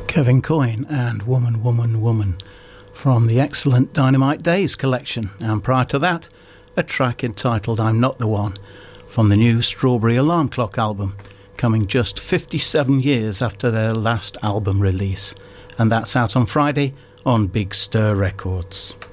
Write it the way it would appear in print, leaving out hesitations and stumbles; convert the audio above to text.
Kevin Coyne and Woman, Woman, Woman from the excellent Dynamite Days collection, and prior to that a track entitled I'm Not the One from the new Strawberry Alarm Clock album, coming just 57 years after their last album release, and that's out on Friday on Big Stir Records.